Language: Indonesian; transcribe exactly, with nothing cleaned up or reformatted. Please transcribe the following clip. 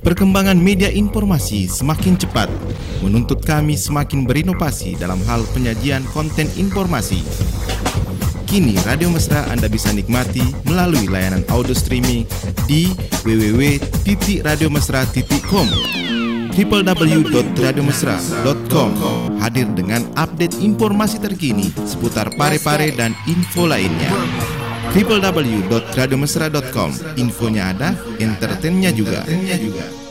Perkembangan media informasi semakin cepat, menuntut kami semakin berinovasi dalam hal penyajian konten informasi. Kini Radio Mesra Anda bisa nikmati melalui layanan audio streaming di w w w titik radio mesra titik com. w w w titik radio mesra titik com hadir dengan update informasi terkini seputar Parepare dan info lainnya. w w w titik radio mesra titik com, infonya ada, entertainnya juga.